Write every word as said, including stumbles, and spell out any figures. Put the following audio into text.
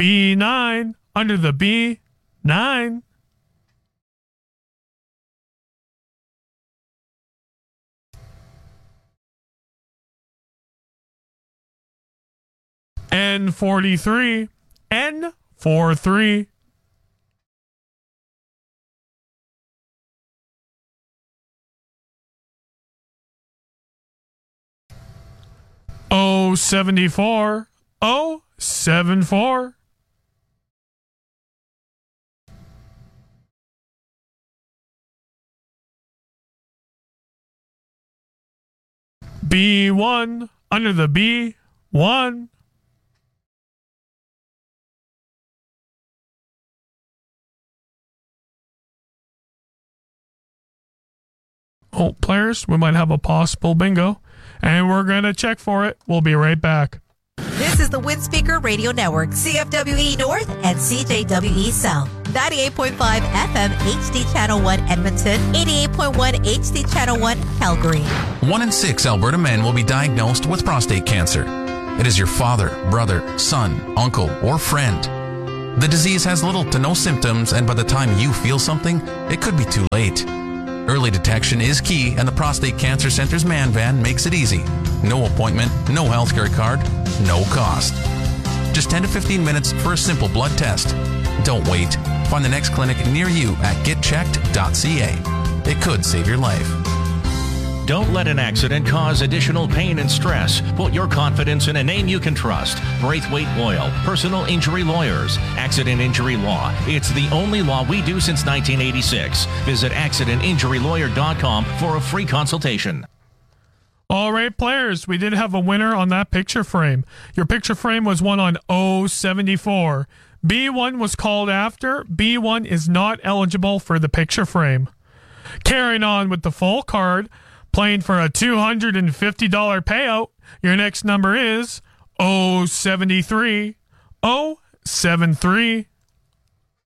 B nine under the B nine. N forty-three, N forty-three. O seventy-four, O seventy-four. B one under the B one. Oh, players, we might have a possible bingo, and we're going to check for it. We'll be right back. This is the Windspeaker Radio Network, C F W E North and C J W E South. ninety-eight point five F M H D Channel one Edmonton, eighty-eight point one H D Channel one Calgary. One in six Alberta men will be diagnosed with prostate cancer. It is your father, brother, son, uncle, or friend. The disease has little to no symptoms, and by the time you feel something, it could be too late. Early detection is key, and the Prostate Cancer Center's Man Van makes it easy. No appointment, no healthcare card, no cost. Just ten to fifteen minutes for a simple blood test. Don't wait. Find the next clinic near you at get checked dot c a. It could save your life. Don't let an accident cause additional pain and stress. Put your confidence in a name you can trust. Braithwaite Loyal, Personal Injury Lawyers. Accident Injury Law. It's the only law we do since nineteen eighty-six. Visit accident injury lawyer dot com for a free consultation. All right, players, we did have a winner on that picture frame. Your picture frame was one on O seventy-four. B one was called after. B one is not eligible for the picture frame. Carrying on with the full card, playing for a two hundred fifty dollars payout. Your next number is O seventy-three. O seventy-three.